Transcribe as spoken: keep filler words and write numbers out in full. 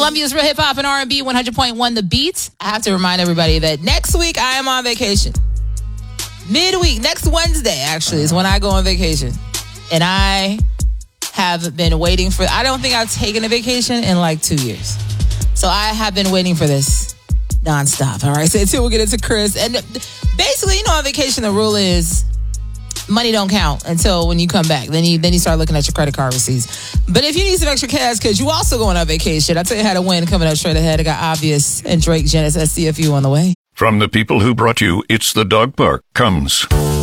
Columbia's Real Hip Hop and R and B, one hundred point one The Beat. I have to remind everybody that next week I am on vacation. Midweek, next Wednesday, actually, is when I go on vacation. And I have been waiting for... I don't think I've taken a vacation in like two years. So I have been waiting for this nonstop. All right, so until we get into Chris. And basically, you know, on vacation, the rule is money don't count until when you come back. Then you then you start looking at your credit card receipts. But if you need some extra cash because you also going on vacation, I'll tell you how to win coming up straight ahead. I got Obvious and Drake Genesis S C F U on the way. From the people who brought you It's the Dog Park comes